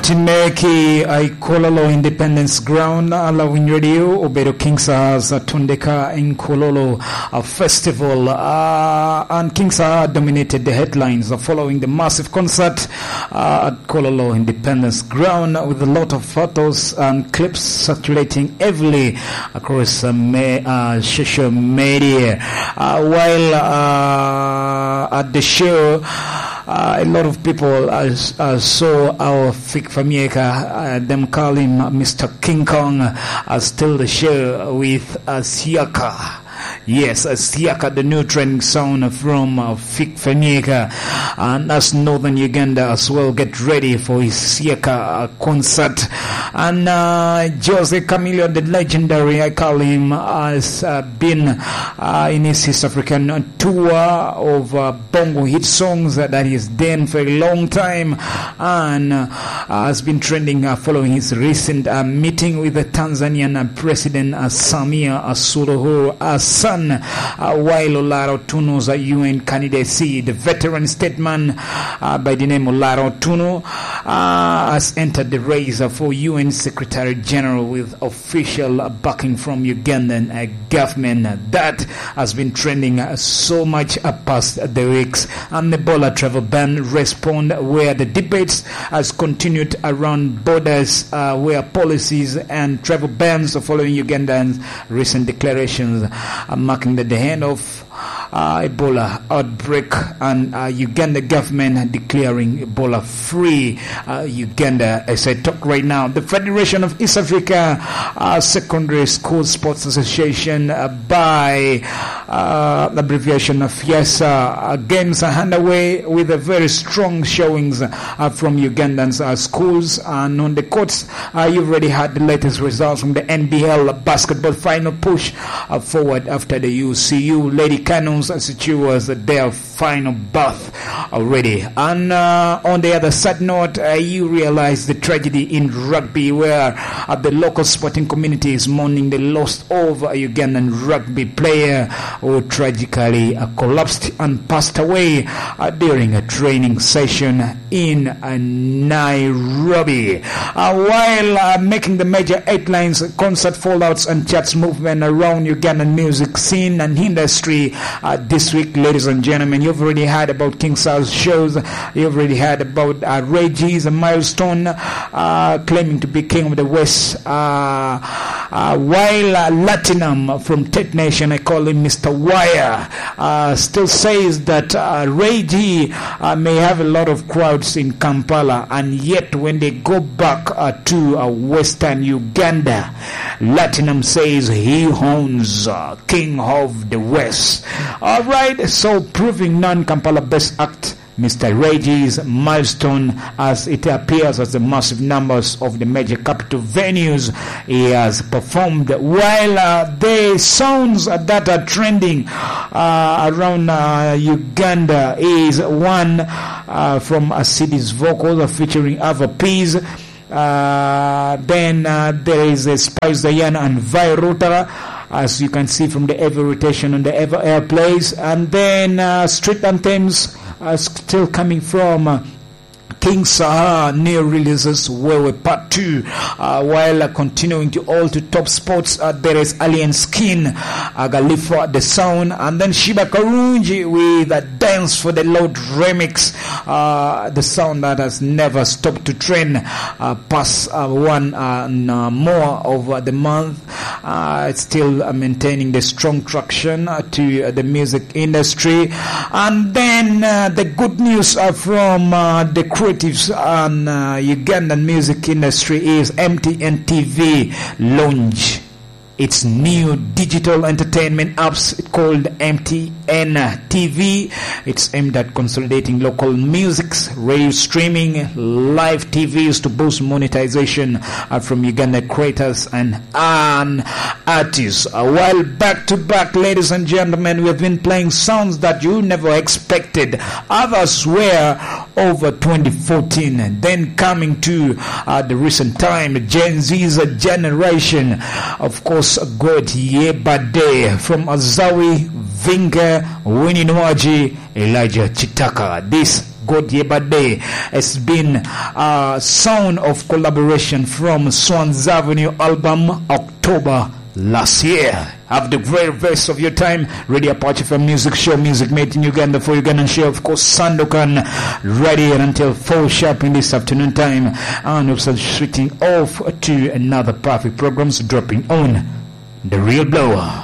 Tineki Aikololo Independence Ground allowing radio Obedo King Saha's Tundeka in Kololo festival and King Saha dominated the headlines following the massive concert at Kololo Independence Ground with a lot of photos and clips circulating heavily across social media while at the show. A lot of people saw our Fik Famieka, them call him Mr. King Kong, still the show with Siaka. Yes, Siaka, the new trending sound from Fik Famieka. And as Northern Uganda as well get ready for his Siaka concert. And Jose Chameleon, the legendary, I call him, has been in his East African tour of bongo hit songs that he's done for a long time, and has been trending following his recent meeting with the Tanzanian President Samia Suluhu Hassan, while Olaro Tuno's UN candidacy. The veteran statesman by the name Olaro Tuno has entered the race for UN Secretary General with official backing from Ugandan government. That has been trending so much past the weeks. And the Ebola travel ban respond where the debates has continued around borders where policies and travel bans following Ugandan's recent declarations marking the end of Ebola outbreak and Uganda government declaring Ebola free Uganda as I talk right now. The Federation of East Africa Secondary School Sports Association by abbreviation of FIESA games are underway with a very strong showings from Ugandan schools, and on the courts you've already had the latest results from the NBL basketball final push forward after the UCU Lady Cannons secures their final berth already. And on the other side note, you realize the tragedy in rugby where the local sporting community is mourning the loss of a Ugandan rugby player who tragically collapsed and passed away during a training session in Nairobi. While making the major headlines, concert fallouts and charts movement around Ugandan music scene and industry this week, ladies and gentlemen, you've already heard about King Saul's shows. You've already heard about Ray G's milestone claiming to be king of the West. While Latinum from Tech Nation, I call him Mr. Wire, still says that Ray G may have a lot of crowds in Kampala, and yet when they go back to Western Uganda, Latinum says he owns King of the West. Alright, so proving non-Kampala best act, Mr. Reggie's milestone as it appears as the massive numbers of the major capital venues he has performed, while the sounds that are trending around Uganda is one from Asidi's vocals featuring Ava Peas. Then there is a Spice Diana and Vairutara, as you can see from the ever rotation on the ever airplays, and then street anthems are still coming from King Saha new releases Wewe Part 2, while continuing to all to top spots. There is Alien Skin, Agalifa the Sound, and then Shiba Karunji with a Dance for the Lord remix, the sound that has never stopped to trend past one more over the month. It's still maintaining the strong traction to the music industry. And then the good news from the creatives and Ugandan music industry is MTN TV launch its new digital entertainment apps called MTN TV. It's aimed at consolidating local musics, radio streaming, live TVs to boost monetization from Uganda creators and artists. While back to back, ladies and gentlemen, we've been playing sounds that you never expected. Others were over 2014. Then coming to the recent time, Gen Z's generation, of course, God Yebade from Azawi, Vinga, Winnie Nwaji, Elijah Chitaka. This God Yebade has been a sound of collaboration from Swans Avenue album October last year. Have the great rest of your time. Radio Apache for Music Show, music made in Uganda for Ugandan show. Of course, Sandokan ready until 4 sharp in this afternoon time. And also switching off to another perfect programs dropping on The Real Blower.